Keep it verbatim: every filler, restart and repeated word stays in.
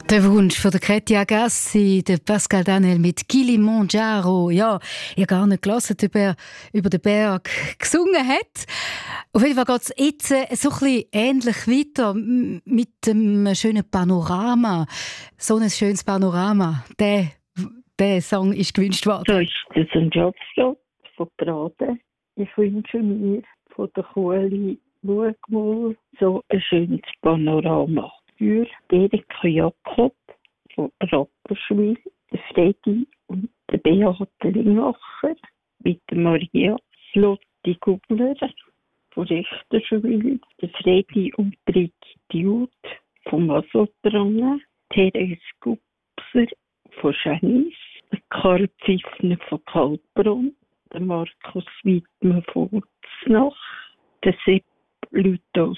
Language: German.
Der Wunsch von der Katia Gassi, der Pascal Daniel mit Kilimanjaro. Ja, ich habe gar nicht gelesen, ob er über den Berg gesungen hat. Auf jeden Fall geht es jetzt so ein bisschen ähnlich weiter mit einem schönen Panorama. So ein schönes Panorama. Der, der Song ist gewünscht worden. So ist das ein Jobslot von Braden. Ich wünsche mir von der Kuhli Muegmul so ein schönes Panorama. Für Erika Jakob von Rapperswil, der Fredi und der Beate Lingmacher, mit der Maria Slotti Gubler von Richterswil, der Fredi und Brigitte Jud von Masotranen, Therese Gubser von Schenice, der Karl Pfiffner von Kaltbrunn, der Markus Wittmann von Uznach, der Sepp Lütholz